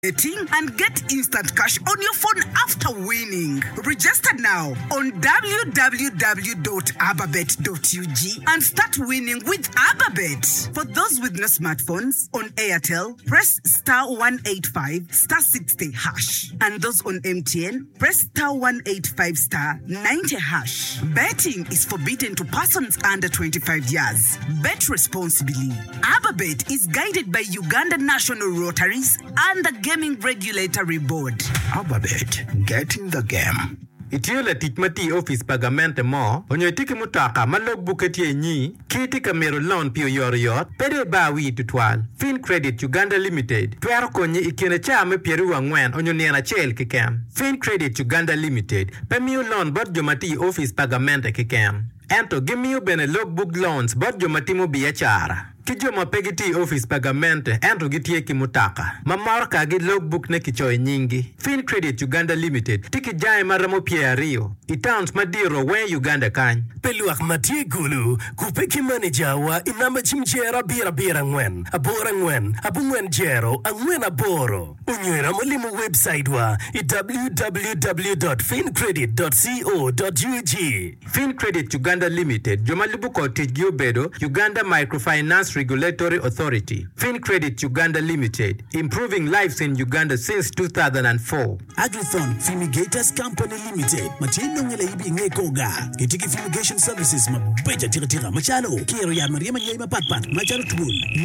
betting and get instant cash on your phone after winning. Register now on www.ababet.ug and start winning with Ababet. For those with no smartphones, on Airtel, press *185 *60#. And those on MTN, press *185 *90#. Betting is forbidden to persons under 25 years. Bet responsibly. Ababet is guided by Uganda National Rotaries and the Gaming Regulatory Board. Ababet, get in the game. Itiole tikmati office pagamente mo, onyetiki mutaka malogbuketie nyi, kiti kamero loan pio yoriyot, pede bawi tutwal. Fin Credit Uganda Limited, tuero konyi ikene chame pieru wangwen onyoniana chel kikem. Fin Credit Uganda Limited, pemiu loan bot jomati office pagamente kikem. Ento gimiu bene logbook loans bot jomati mo biachara. Kijo mapegiti office pagamente ento gitie kimutaka. Mamorka gi logbook ne kichoy nyingi. Fin Credit Uganda Limited tiki jai maramo Rio. Itowns madiro we Uganda kany. Peluak matie gulu kupeki manager wa inamba chimchera bira ngwen. Abora ngwen, abungwen jero, angwen aboro. Unywera molimu website wa www.fincredit.co.ug. Fin Credit Uganda Limited, Jomalibuko Tijio Bedo, Uganda Microfinance Regulatory Authority. Fin Credit Uganda Limited, improving lives in Uganda since 2004. Agrifon Fumigators Company Limited, Machino Ngelebi Ngekoga, Kitiki Fumigation Services, Mabeja Tira Machalo, Kiri Maria Patpat, Machalo Tun.